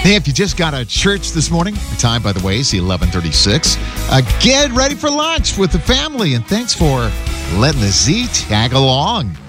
Hey, if you just got out of church this morning, the time, by the way, is 11:36. Get ready for lunch with the family, and thanks for letting the Z tag along.